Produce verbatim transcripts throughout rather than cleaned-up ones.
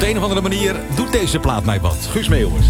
de een of andere manier doet deze plaat mij wat. Guus Meeuwis.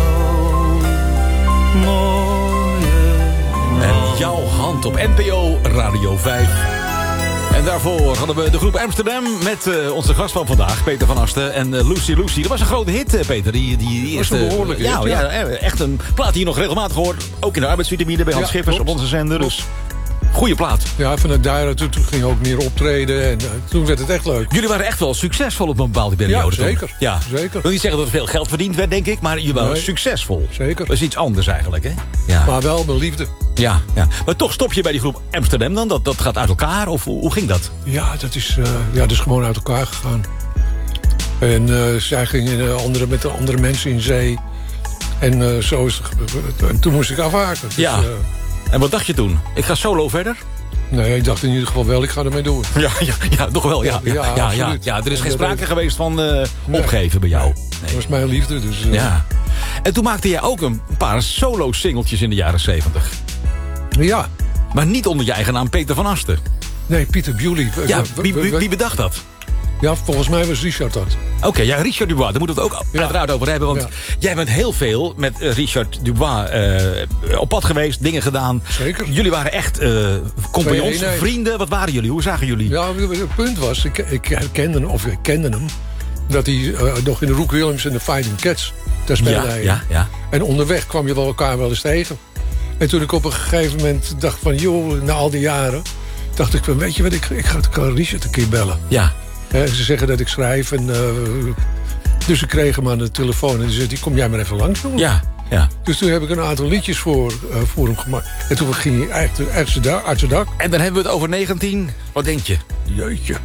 En jouw hand op N P O Radio vijf. En daarvoor hadden we de groep Amsterdam met uh, onze gast van vandaag, Peter van Asten en uh, Lucy Lucy. Dat was een grote hit, uh, Peter. Die, die, die eerste, was een behoorlijke ja, hit, ja. ja. Echt een plaat die je nog regelmatig hoort. Ook in de arbeidsvitamine bij Hans ja, Schippers klopt. op onze zender. Dus goeie plaat. Ja, vanuit daar toen, toen ging ook meer optreden en uh, toen werd het echt leuk. Jullie waren echt wel succesvol op een bepaalde periode. Ja, zeker. Toen. Ja, zeker. Ik wil niet zeggen dat er veel geld verdiend werd, denk ik. Maar jullie waren Nee. succesvol. Zeker. Dat is iets anders eigenlijk, hè? Ja. Maar wel mijn liefde. Ja, ja. Maar toch stop je bij die groep Amsterdam dan? Dat, dat gaat uit elkaar? Of hoe, hoe ging dat? Ja, dat is, uh, ja, dat is gewoon uit elkaar gegaan. En uh, zij gingen uh, andere, met de andere mensen in zee. En uh, zo is het gebeurd. En toen moest ik afhaken. Dus, Ja. Uh, En wat dacht je toen? Ik ga solo verder? nee, ik dacht in ieder geval wel, ik ga ermee door. Ja, ja, ja toch wel. Ja, ja, Ja, ja, ja, ja, absoluut. ja. Er is En geen dat sprake heeft- geweest van uh, Nee. opgeven bij jou. Dat Nee. was mijn liefde, dus... Uh, Ja. En toen maakte jij ook een paar solo-singeltjes in de jaren zeventig. ja. Maar niet onder je eigen naam Peter van Asten. Nee, Pieter Bewley. Ja, W- wie, w- wie, w- wie bedacht dat? Ja, volgens mij was Richard dat. Oké, ja, Richard Dubois, daar moeten we het ook Ja. uiteraard over hebben. Want Ja. jij bent heel veel met uh, Richard Dubois uh, op pad geweest, dingen gedaan. Zeker. Jullie waren echt uh, compagnons, Twee eenheid. vrienden. Wat waren jullie? Hoe zagen jullie? Ja, het punt was, ik, ik herkende hem, of ik kende hem... dat hij uh, nog in de Roek Williams en de Fighting Cats... daar speelde ja, hij. ja, ja. En onderweg kwam je wel elkaar wel eens tegen. En toen ik op een gegeven moment dacht van... joh, na al die jaren... dacht ik van, weet je wat, ik, ik ga Richard een keer bellen. Ja. He, ze zeggen dat ik schrijf en... Uh, dus ik kreeg hem aan de telefoon en zei hij, kom jij maar even langs, jongen. Ja, ja. Dus toen heb ik een aantal liedjes voor, uh, voor hem gemaakt. En toen ging hij echt uit zijn dak. Uit zijn dak. En dan hebben we het over negentien. Wat denk je? Jeetje.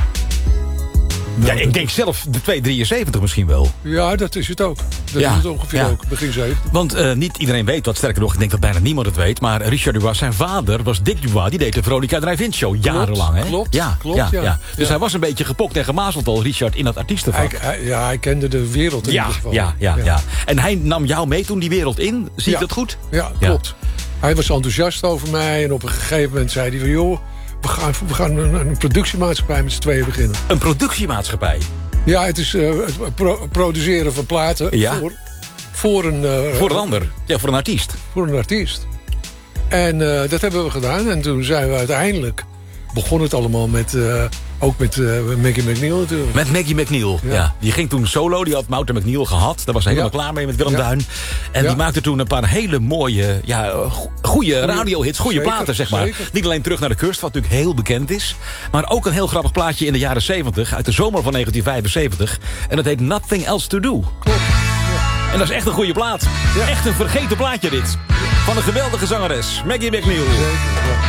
Ja, ik denk zelf de twee drieënzeventig misschien wel. Ja, dat is het ook. Dat Ja, is het ongeveer ja. ook. Begin zeventig. Want uh, niet iedereen weet, wat sterker nog, ik denk dat bijna niemand het weet. Maar Richard Dubois, zijn vader was Dick Dubois. Die deed de Veronica Drive-In Show jarenlang. Hè? klopt, ja, klopt, ja, ja. ja. Dus Ja. hij was een beetje gepokt en gemazeld al, Richard, in dat artiestenvak. Hij, hij- ja, hij kende de wereld in Ja, ieder geval. ja, ja, ja. En hij nam jou mee toen die wereld in. Zie ik Ja. dat goed? Ja, klopt. Hij was enthousiast over mij. En op een gegeven moment zei hij van... joh, we gaan, we gaan een, een productiemaatschappij met z'n tweeën beginnen. Een productiemaatschappij. Ja, het is uh, het pro- produceren van platen Ja. voor, voor, een, uh, Voor een ander. Ja, voor een artiest. voor een artiest. En uh, dat hebben we gedaan. En toen zijn we uiteindelijk... begon het allemaal met... Uh, ook met uh, Maggie McNeil natuurlijk. Met Maggie McNeil. Ja. Ja. Die ging toen solo. Die had Wouter McNeil gehad. Daar was hij helemaal Ja. klaar mee met Willem Ja. Duin. En Ja. die maakte toen een paar hele mooie... Ja, go- goede radiohits. Goede Zeker, platen, zeg maar. zeker. Niet alleen Terug naar de Kust, wat natuurlijk heel bekend is. Maar ook een heel grappig plaatje in de jaren zeventig. Uit de zomer van negentien vijfenzeventig. En dat heet Nothing Else to Do. Klopt. En dat is echt een goede plaat. Ja. Echt een vergeten plaatje dit. Van een geweldige zangeres. Maggie McNeil. Zeker, ja.